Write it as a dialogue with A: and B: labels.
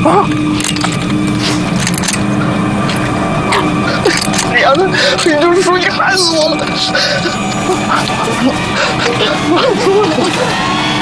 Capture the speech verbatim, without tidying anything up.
A: 娘的，非洲鼠，你害死我了！